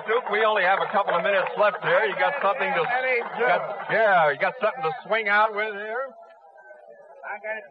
Duke, we only have a couple of minutes left there. You got something to... you got something to swing out with here? I got it.